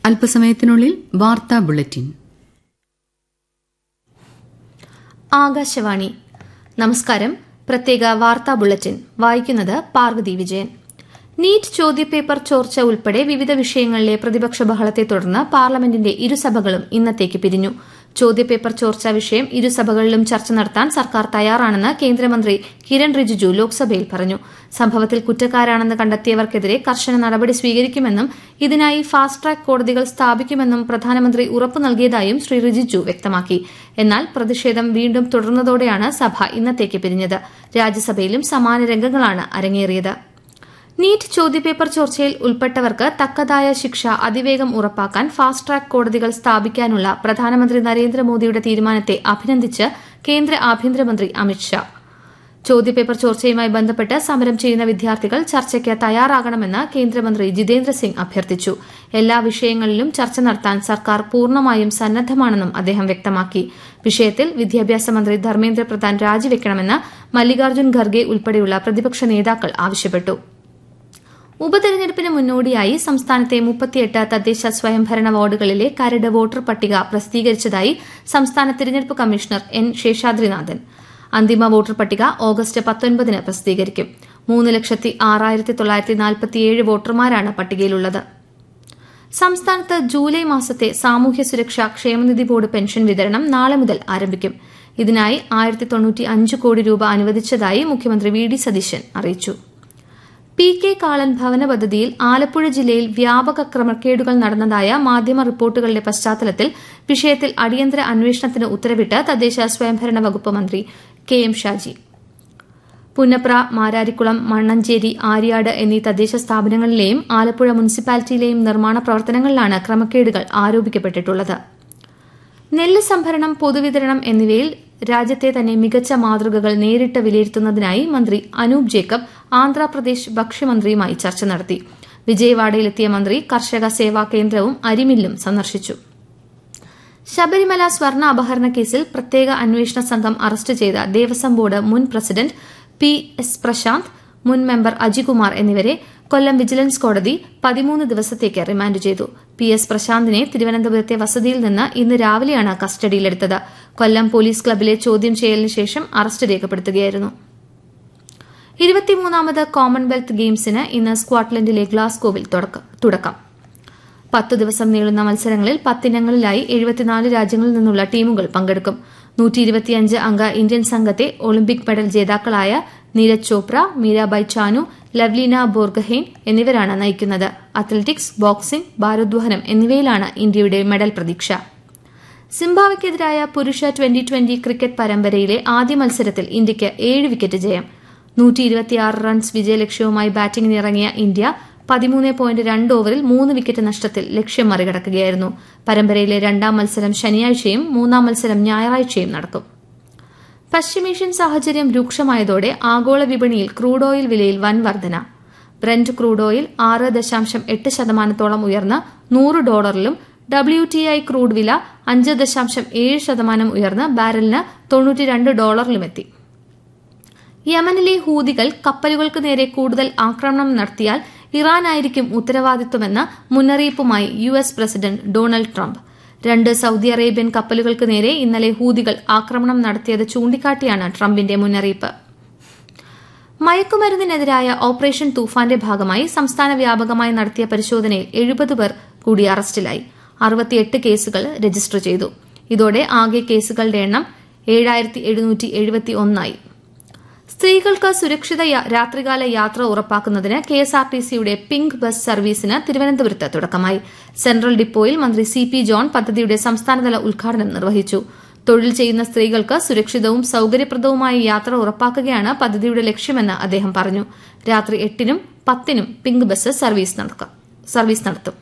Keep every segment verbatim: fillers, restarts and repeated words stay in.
അല്പസമയത്തിനുള്ളിൽ വാർത്താ ബുള്ളറ്റിൻ. ആകാശവാണി. നമസ്കാരം. പ്രത്യേക വാർത്താ ബുള്ളറ്റിൻ വായിക്കുന്നത് പാർവതി വിജയൻ. നീറ്റ് ചോദ്യപേപ്പർ ചോർച്ച ഉൾപ്പെടെ വിവിധ വിഷയങ്ങളിലെ പ്രതിപക്ഷ ബഹളത്തെ തുടർന്ന് പാർലമെന്റിന്റെ ഇരുസഭകളും ഇന്നത്തേക്ക് പിരിഞ്ഞു. ചോദ്യപേപ്പർ ചോർച്ചാ വിഷയം ഇരുസഭകളിലും ചർച്ച നടത്താൻ സർക്കാർ തയ്യാറാണെന്ന് കേന്ദ്രമന്ത്രി കിരൺ റിജിജു ലോക്സഭയിൽ പറഞ്ഞു. സംഭവത്തിൽ കുറ്റക്കാരാണെന്ന് കണ്ടെത്തിയവർക്കെതിരെ കർശന നടപടി സ്വീകരിക്കുമെന്നും ഇതിനായി ഫാസ്റ്റ് ട്രാക്ക് കോടതികൾ സ്ഥാപിക്കുമെന്നും പ്രധാനമന്ത്രി ഉറപ്പു നൽകിയതായും ശ്രീ റിജിജു വ്യക്തമാക്കി. എന്നാൽ പ്രതിഷേധം വീണ്ടും തുടർന്നതോടെയാണ് സഭ ഇന്നത്തേക്ക് പിരിഞ്ഞത്. രാജ്യസഭയിലും സമാന രംഗങ്ങളാണ് അരങ്ങേറിയത്. നീറ്റ് ചോദ്യപേപ്പർ ചോർച്ചയിൽ ഉൾപ്പെട്ടവർക്ക് തക്കതായ ശിക്ഷ അതിവേഗം ഉറപ്പാക്കാൻ ഫാസ്റ്റ് ട്രാക്ക് കോടതികൾ സ്ഥാപിക്കാനുള്ള പ്രധാനമന്ത്രി നരേന്ദ്രമോദിയുടെ തീരുമാനത്തെ അഭിനന്ദിച്ച് കേന്ദ്ര ആഭ്യന്തരമന്ത്രി അമിത്ഷാ. ചോദ്യപേപ്പർ ചോർച്ചയുമായി ബന്ധപ്പെട്ട് സമരം ചെയ്യുന്ന വിദ്യാർത്ഥികൾ ചർച്ചയ്ക്ക് തയ്യാറാകണമെന്ന് കേന്ദ്രമന്ത്രി ജിതേന്ദ്ര സിംഗ് അഭ്യർത്ഥിച്ചു. എല്ലാ വിഷയങ്ങളിലും ചർച്ച നടത്താൻ സർക്കാർ പൂർണ്ണമായും സന്നദ്ധമാണെന്നും അദ്ദേഹം വ്യക്തമാക്കി. വിഷയത്തിൽ വിദ്യാഭ്യാസ മന്ത്രി ധർമ്മേന്ദ്ര പ്രധാൻ രാജിവെക്കണമെന്ന് മല്ലികാർജ്ജുൻ ഖർഗെ ഉൾപ്പെടെയുള്ള പ്രതിപക്ഷ നേതാക്കൾ ആവശ്യപ്പെട്ടു. ഉപതെരഞ്ഞെടുപ്പിന് മുന്നോടിയായി സംസ്ഥാനത്തെ മുപ്പത്തിയെട്ട് തദ്ദേശ സ്വയംഭരണ വാർഡുകളിലെ കരട് വോട്ടർ പട്ടിക പ്രസിദ്ധീകരിച്ചതായി സംസ്ഥാന തിരഞ്ഞെടുപ്പ് കമ്മീഷണർ എൻ ശേഷാദ്രിനാഥൻ. അന്തിമ വോട്ടർ പട്ടിക ഓഗസ്റ്റ് പത്തൊൻപതിന് പ്രസിദ്ധീകരിക്കും. മൂന്ന് ലക്ഷത്തി ആറായിരത്തി തൊള്ളായിരത്തി നാൽപ്പത്തിയേഴ് വോട്ടർമാരാണ് പട്ടികയിലുള്ളത്. സംസ്ഥാനത്ത് ജൂലൈ മാസത്തെ സാമൂഹ്യ സുരക്ഷാ ക്ഷേമനിധി ബോർഡ് പെൻഷൻ വിതരണം നാളെ മുതൽ ആരംഭിക്കും. ഇതിനായി ആയിരത്തി തൊണ്ണൂറ്റി അഞ്ച് കോടി രൂപ അനുവദിച്ചതായി മുഖ്യമന്ത്രി വി ഡി സതീശൻ അറിയിച്ചു. പി കെ കാളൻ ഭവന പദ്ധതിയിൽ ആലപ്പുഴ ജില്ലയിൽ വ്യാപക ക്രമക്കേടുകൾ നടന്നതായ മാധ്യമ റിപ്പോർട്ടുകളുടെ പശ്ചാത്തലത്തിൽ വിഷയത്തിൽ അടിയന്തര അന്വേഷണത്തിന് ഉത്തരവിട്ട് തദ്ദേശ സ്വയംഭരണ വകുപ്പ് മന്ത്രി കെ എം ഷാജി. പുന്നപ്ര, മാരാരിക്കുളം, മണ്ണഞ്ചേരി, ആര്യാട് എന്നീ തദ്ദേശ സ്ഥാപനങ്ങളിലെയും ആലപ്പുഴ മുനിസിപ്പാലിറ്റിയിലെയും നിർമ്മാണ പ്രവർത്തനങ്ങളിലാണ് ക്രമക്കേടുകൾ ആരോപിക്കപ്പെട്ടിട്ടുള്ളത്. നെല്ല് സംഭരണം, പൊതുവിതരണം എന്നിവയിൽ രാജ്യത്തെ തന്നെ മികച്ച മാതൃകകൾ നേരിട്ട് വിലയിരുത്തുന്നതിനായി മന്ത്രി അനൂപ് ജേക്കബ് ആന്ധ്രാപ്രദേശ് ഭക്ഷ്യമന്ത്രിയുമായി ചർച്ച നടത്തി. വിജയവാഡയിലെത്തിയ മന്ത്രി കർഷക സേവാ കേന്ദ്രവും അരിമില്ലും സന്ദർശിച്ചു. ശബരിമല സ്വർണ്ണ അപഹരണ കേസിൽ പ്രത്യേക അന്വേഷണ സംഘം അറസ്റ്റ് ചെയ്ത ദേവസ്വം ബോർഡ് മുൻ പ്രസിഡന്റ് പി എസ് പ്രശാന്ത്, മുൻ മെമ്പർ അജികുമാർ എന്നിവരെ കൊല്ലം വിജിലൻസ് കോടതി പതിമൂന്ന് ദിവസത്തേക്ക് റിമാൻഡ് ചെയ്തു. പി എസ് പ്രശാന്തിനെ തിരുവനന്തപുരത്തെ വസതിയിൽ നിന്ന് ഇന്ന് രാവിലെയാണ് കസ്റ്റഡിയിലെടുത്തത്. കൊല്ലം പോലീസ് ക്ലബിലെ ചോദ്യം ചെയ്യലിന് ശേഷം അറസ്റ്റ് രേഖപ്പെടുത്തുകയായിരുന്നു. ഇരുപത്തിമൂന്നാമത് കോമൺവെൽത്ത് ഗെയിംസിന് ഇന്ന് സ്കോട്ട്ലൻഡിലെ ഗ്ലാസ്ഗോവിൽ തുടക്കം. പത്തു ദിവസം നീളുന്ന മത്സരങ്ങളിൽ പത്തിനങ്ങളിലായി എഴുപത്തിനാല് രാജ്യങ്ങളിൽ നിന്നുള്ള ടീമുകൾ പങ്കെടുക്കും. നൂറ്റി ഇരുപത്തിയഞ്ച് അംഗ ഇന്ത്യൻ സംഘത്തെ ഒളിമ്പിക് മെഡൽ ജേതാക്കളായ നീരജ് ചോപ്ര, മീരാബായ് ചാനു, ലവ്ലീന ബോർഗഹെയ്ൻ എന്നിവരാണ് നയിക്കുന്നത്. അത്ലറ്റിക്സ്, ബോക്സിംഗ്, ഭാരോദ്വഹനം എന്നിവയിലാണ് ഇന്ത്യയുടെ മെഡൽ പ്രതീക്ഷ. സിംബാബ്വെക്കെതിരായ പുരുഷ ട്വന്റി ട്വന്റി ക്രിക്കറ്റ് പരമ്പരയിലെ ആദ്യ മത്സരത്തിൽ ഇന്ത്യയ്ക്ക് ഏഴ് വിക്കറ്റ് ജയം. നൂറ്റി ഇരുപത്തിയാറ് റൺസ് വിജയലക്ഷ്യവുമായി ബാറ്റിംഗിനിറങ്ങിയ ഇന്ത്യ പതിമൂന്ന് പോയിന്റ് രണ്ട് ഓവറിൽ മൂന്ന് വിക്കറ്റ് നഷ്ടത്തിൽ ലക്ഷ്യം മറികടക്കുകയായിരുന്നു. പരമ്പരയിലെ രണ്ടാം മത്സരം ശനിയാഴ്ചയും മൂന്നാം മത്സരം ഞായറാഴ്ചയും നടക്കും. പശ്ചിമേഷ്യൻ സാഹചര്യം രൂക്ഷമായതോടെ ആഗോള വിപണിയിൽ ക്രൂഡ് ഓയിൽ വിലയിൽ വൻ വർധന. ബ്രന്റ് ക്രൂഡ് ഓയിൽ ആറ് ദശാംശം എട്ട് ശതമാനത്തോളം ഉയർന്ന് നൂറ് ഡോളറിലും ഡബ്ല്യു ടി ഐ ക്രൂഡ് വില അഞ്ച് ദശാംശം ഏഴ് ശതമാനം ഉയർന്ന് ബാരലിന് തൊണ്ണൂറ്റിരണ്ട് ഡോളറിലുമെത്തി. യമനിലെ ഹൂതികൾ കപ്പലുകൾക്ക് നേരെ കൂടുതൽ ആക്രമണം നടത്തിയാൽ ഇറാനായിരിക്കും ഉത്തരവാദിത്വമെന്ന് മുന്നറിയിപ്പുമായി U S president Donald Trump. രണ്ട് സൌദി അറേബ്യൻ കപ്പലുകൾക്ക് നേരെ ഇന്നലെ ഹൂതികൾ ആക്രമണം നടത്തിയത് ചൂണ്ടിക്കാട്ടിയാണ് ട്രംപിന്റെ മുന്നറിയിപ്പ്. മയക്കുമരുന്നിനെതിരായ ഓപ്പറേഷൻ തൂഫാന്റെ ഭാഗമായി സംസ്ഥാന വ്യാപകമായി നടത്തിയ പരിശോധനയിൽ എഴുപത് പേർ കൂടി അറസ്റ്റിലായി. അറുപത്തിയെട്ട് കേസുകൾ രജിസ്റ്റർ ചെയ്തു. ഇതോടെ ആകെ കേസുകളുടെ എണ്ണം ഏഴായിരത്തി എഴുന്നൂറ്റി എഴുപത്തി ഒന്നായി. സ്ത്രീകൾക്ക് സുരക്ഷിത രാത്രികാല യാത്ര ഉറപ്പാക്കുന്നതിന് കെഎസ്ആർടിസിയുടെ പിങ്ക് ബസ് സർവീസിന് തിരുവനന്തപുരത്ത് തുടക്കമായി. സെൻട്രൽ ഡിപ്പോയിൽ മന്ത്രി സി പി ജോൺ പദ്ധതിയുടെ സംസ്ഥാനതല ഉദ്ഘാടനം നിർവഹിച്ചു. തൊഴിൽ ചെയ്യുന്ന സ്ത്രീകൾക്ക് സുരക്ഷിതവും സൌകര്യപ്രദവുമായ യാത്ര ഉറപ്പാക്കുകയാണ് പദ്ധതിയുടെ ലക്ഷ്യമെന്ന് അദ്ദേഹം പറഞ്ഞു. രാത്രി എട്ടിനും പത്തിനും പിങ്ക് ബസ് സർവീസ് നടത്തും.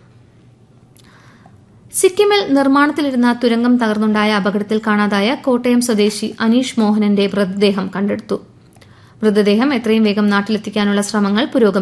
സിക്കിമിൽ നിർമ്മാണത്തിലിരുന്ന തുരങ്കം തകർന്നുണ്ടായ അപകടത്തിൽ കാണാതായ കോട്ടയം സ്വദേശി അനീഷ് മോഹനന്റെ മൃതദേഹം കണ്ടെടുത്തു. മൃതദേഹം എത്രയും വേഗം നാട്ടിലെത്തിക്കാനുള്ള ശ്രമങ്ങൾ പുരോഗമിക്കുന്നു.